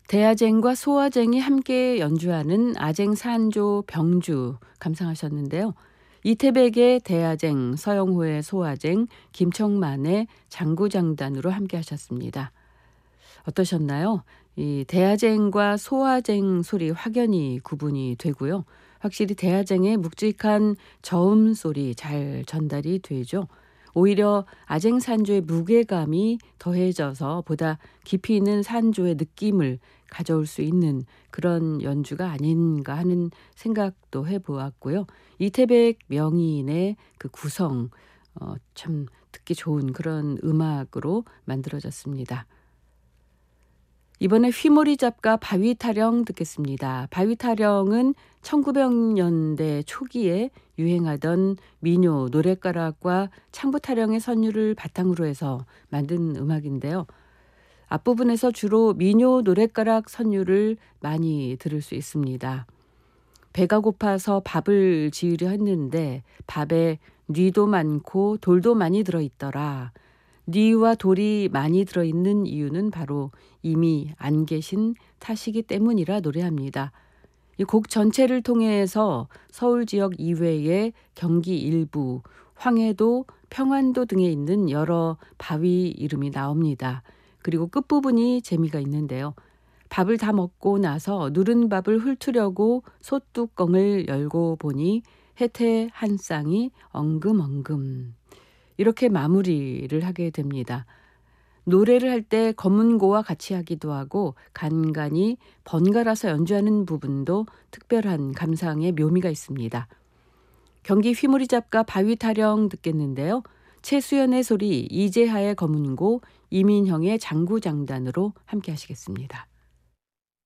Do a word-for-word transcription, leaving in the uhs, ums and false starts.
대아쟁과 소아쟁이 함께 연주하는 아쟁 산조 병주 감상하셨는데요. 이태백의 대아쟁, 서영호의 소아쟁, 김청만의 장구장단으로 함께 하셨습니다. 어떠셨나요? 이 대아쟁과 소아쟁 소리 확연히 구분이 되고요. 확실히 대아쟁의 묵직한 저음 소리 잘 전달이 되죠. 오히려 아쟁 산조의 무게감이 더해져서 보다 깊이 있는 산조의 느낌을 가져올 수 있는 그런 연주가 아닌가 하는 생각도 해보았고요. 이태백 명인의 그 구성, 어, 참 듣기 좋은 그런 음악으로 만들어졌습니다. 이번에 휘모리 잡가 바위타령 듣겠습니다. 바위타령은 천구백 년대 초기에 유행하던 민요 노랫가락과 창부타령의 선율을 바탕으로 해서 만든 음악인데요. 앞부분에서 주로 민요 노랫가락 선율을 많이 들을 수 있습니다. 배가 고파서 밥을 지으려 했는데 밥에 뉘도 많고 돌도 많이 들어있더라. 뉘와 돌이 많이 들어있는 이유는 바로 이미 안 계신 탓이기 때문이라 노래합니다. 이 곡 전체를 통해서 서울 지역 이외의 경기 일부, 황해도, 평안도 등에 있는 여러 바위 이름이 나옵니다. 그리고 끝부분이 재미가 있는데요. 밥을 다 먹고 나서 누른 밥을 훑으려고 솥뚜껑을 열고 보니 혜태 한 쌍이 엉금엉금. 이렇게 마무리를 하게 됩니다. 노래를 할 때 검은고와 같이 하기도 하고 간간히 번갈아서 연주하는 부분도 특별한 감상의 묘미가 있습니다. 경기 휘모리 잡가 바위타령 듣겠는데요. 최수연의 소리, 이재하의 검은고, 이민형의 장구장단으로 함께 하시겠습니다.